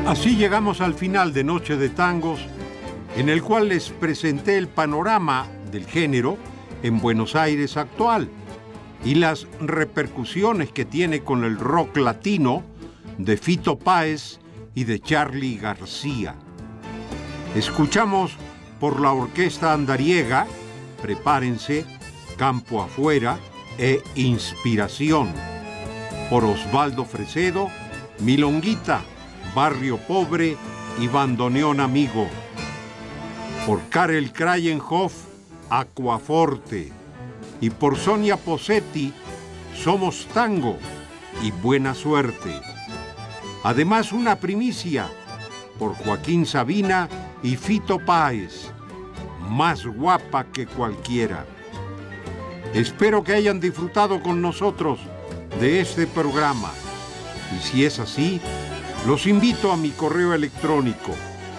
Así llegamos al final de Noche de Tangos, en el cual les presenté el panorama del género en Buenos Aires actual y las repercusiones que tiene con el rock latino de Fito Páez y de Charly García. Escuchamos por la Orquesta Andariega, prepárense, Campo Afuera e Inspiración. Por Osvaldo Fresedo, Milonguita, Barrio Pobre y Bandoneón Amigo. Por Karel Krayenhoff, Aquaforte. Y por Sonia Posetti, Somos Tango y Buena Suerte. Además, una primicia por Joaquín Sabina y Fito Páez, Más guapa que cualquiera. Espero que hayan disfrutado con nosotros de este programa. Y si es así, los invito a mi correo electrónico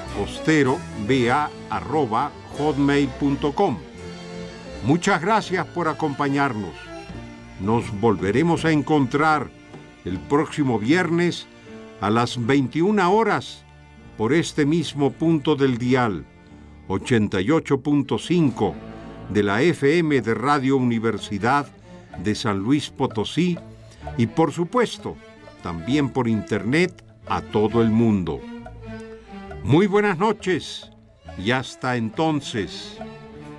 costeroba@hotmail.com. Muchas gracias por acompañarnos. Nos volveremos a encontrar el próximo viernes a las 21 horas por este mismo punto del dial, 88.5 de la FM de Radio Universidad de San Luis Potosí y, por supuesto, también por Internet a todo el mundo. Muy buenas noches y hasta entonces.